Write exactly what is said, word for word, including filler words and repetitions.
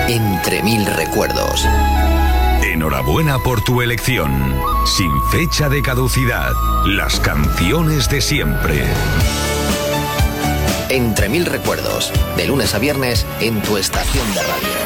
Entre mil recuerdos. Enhorabuena por tu elección. Sin fecha de caducidad. Las canciones de siempre. Entre mil recuerdos. De lunes a viernes en tu estación de radio.